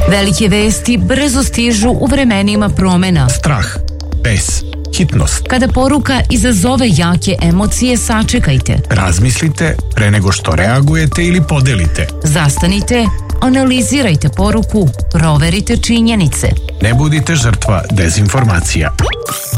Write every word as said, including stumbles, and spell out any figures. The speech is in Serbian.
Velike vesti brzo stižu u vremenima promena. Strah, bes, hitnost. Kada poruka izazove jake emocije, sačekajte. Razmislite pre nego što reagujete ili podelite. Zastanite, analizirajte poruku, proverite činjenice. Ne budite žrtva dezinformacija.